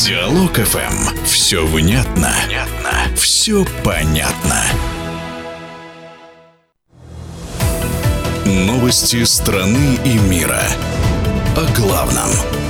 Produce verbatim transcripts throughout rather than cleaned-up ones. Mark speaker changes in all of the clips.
Speaker 1: Диалог эф эм. Все внятно, внятно, все понятно. Новости страны и мира. О главном.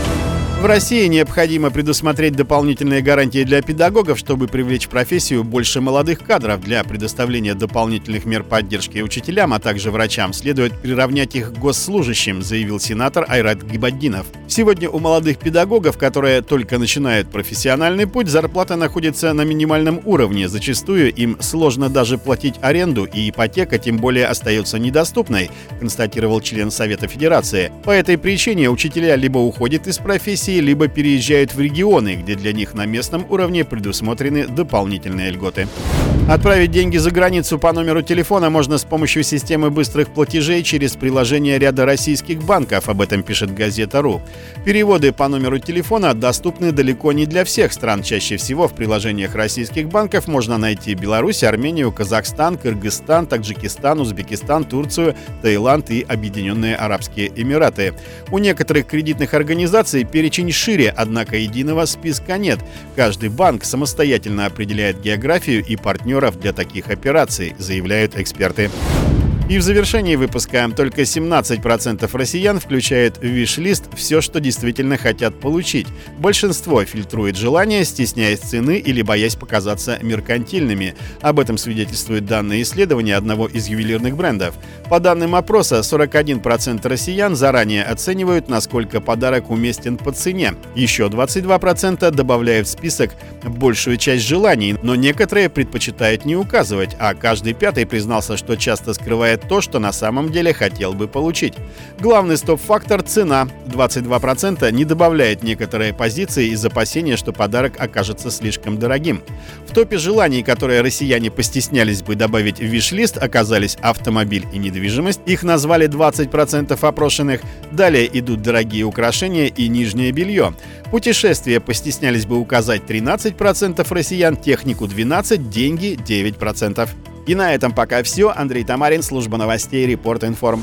Speaker 2: В России необходимо предусмотреть дополнительные гарантии для педагогов, чтобы привлечь в профессию больше молодых кадров. Для предоставления дополнительных мер поддержки учителям, а также врачам, следует приравнять их к госслужащим, заявил сенатор Айрат Гибаддинов. Сегодня у молодых педагогов, которые только начинают профессиональный путь, зарплата находится на минимальном уровне. Зачастую им сложно даже платить аренду, и ипотека тем более остается недоступной, констатировал член Совета Федерации. По этой причине учителя либо уходят из профессии, либо переезжают в регионы, где для них на местном уровне предусмотрены дополнительные льготы. Отправить деньги за границу по номеру телефона можно с помощью системы быстрых платежей через приложение ряда российских банков, об этом пишет газета.ру. Переводы по номеру телефона доступны далеко не для всех стран. Чаще всего в приложениях российских банков можно найти Беларусь, Армению, Казахстан, Кыргызстан, Таджикистан, Узбекистан, Турцию, Таиланд и Объединенные Арабские Эмираты. У некоторых кредитных организаций перечень шире, однако единого списка нет. Каждый банк самостоятельно определяет географию и партнеров для таких операций, заявляют эксперты. И в завершении выпуска только семнадцать процентов россиян включают в виш-лист все, что действительно хотят получить. Большинство фильтрует желания, стесняясь цены или боясь показаться меркантильными. Об этом свидетельствуют данные исследования одного из ювелирных брендов. По данным опроса, сорок один процент россиян заранее оценивают, насколько подарок уместен по цене. Еще двадцать два процента добавляют в список большую часть желаний, но некоторые предпочитают не указывать, а каждый пятый признался, что часто скрывает то, что на самом деле хотел бы получить. Главный стоп-фактор – цена. двадцать два процента не добавляет некоторые позиции из опасения, что подарок окажется слишком дорогим. В топе желаний, которые россияне постеснялись бы добавить в виш-лист, оказались автомобиль и недвижимость. Их назвали двадцать процентов опрошенных. Далее идут дорогие украшения и нижнее белье. Путешествия постеснялись бы указать тринадцать процентов россиян, технику двенадцать процентов, деньги девять процентов. И на этом пока все. Андрей Тамарин, служба новостей Репорт Информ.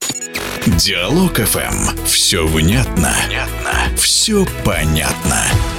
Speaker 1: Диалог эф эм. Все внятно, внятно, все понятно.